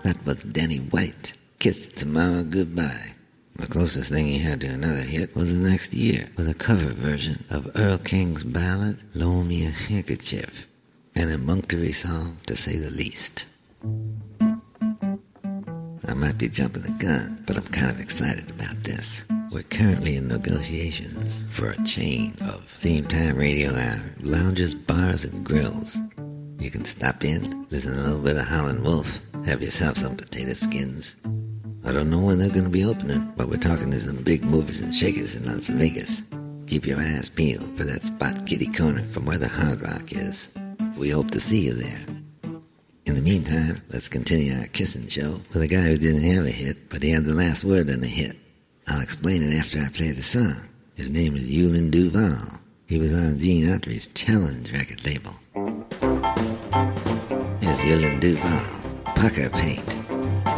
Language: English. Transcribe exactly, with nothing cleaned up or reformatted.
That was Danny White. Kiss Tomorrow Goodbye. The closest thing he had to another hit was the next year with a cover version of Earl King's ballad, Loan Me a Handkerchief. An emunctory song, to say the least. I might be jumping the gun, but I'm kind of excited about this. We're currently in negotiations for a chain of theme time radio hour lounges, bars, and grills. You can stop in, listen to a little bit of Howlin' Wolf, have yourself some potato skins. I don't know when they're going to be opening, but we're talking to some big movers and shakers in Las Vegas. Keep your eyes peeled for that spot kitty corner from where the Hard Rock is. We hope to see you there. In the meantime, let's continue our kissing show with a guy who didn't have a hit, but he had the last word on a hit. I'll explain it after I play the song. His name is Eulin Duval. He was on Gene Autry's Challenge record label. Here's Eulin Duval, Pucker Paint.